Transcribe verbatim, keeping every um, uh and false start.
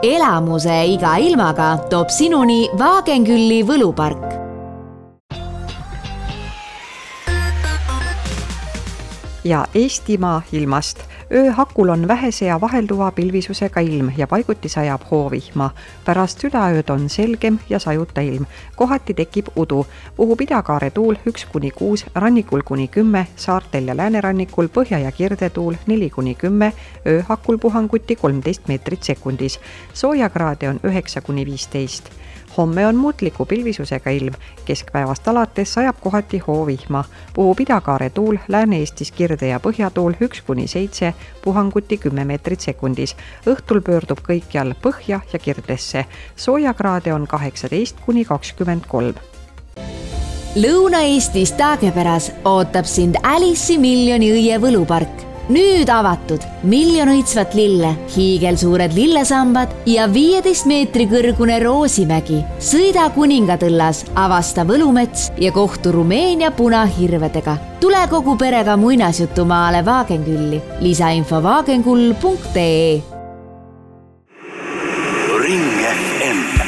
elamuse iga ilmaga toob sinuni Vaagenkülli võlupark. Ja Eestimaa ilmast. Ööhakul on vähese ja vahelduva pilvisusega ilm ja paiguti sajab hoovihma. Pärast südaööd on selgem ja sajuta ilm. Kohati tekib udu. Puhub idakaare tuul üks kuni kuus, rannikul kuni kümme, saartel ja läänerannikul põhja- ja kirdetuul neli kuni kümme, ööhakul puhanguti kolmteist meetrit sekundis. Soojakraade on üheksa kuni viisteist. Homme on muutliku pilvisusega ilm. Keskpäevast alates sajab kohati hoovihma. Puhub idakaare tuul, Lääne-Eestis kirde- ja põhjatuul üks kuni seitse, puhanguti kümme meetrit sekundis. Õhtul pöördub kõikjal põhja ja kirdesse. Soojakraade on kaheksateist kuni kakskümmend kolm. Lõuna-Eestis Taagepäras ootab sind Alice'i miljoni õie võlupark. Nüüd avatud miljon õitsvat lille, hiigelsuured lillesambad ja viieteist meetri kõrgune Roosimägi. Sõida Kuningatõllas, avasta Võlumets ja kohtu Rumeenia punahirvedega. Tule kogu perega muinasjutumaale Vaagenkülli. Lisainfo vaagenkull punkt ee. Ring F M.